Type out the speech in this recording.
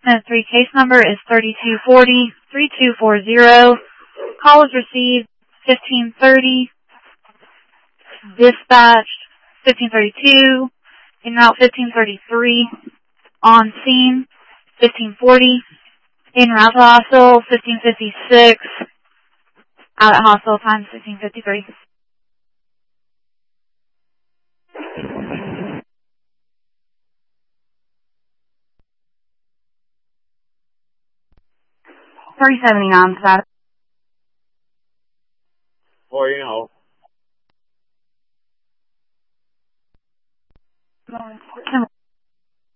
Incident 3 case number is 3240-3240. Call was received 1530. Dispatched 1532. In route 1533. On scene 1540. In route to hospital 1556. Out at hospital time 1553. $379 status. Or, you know,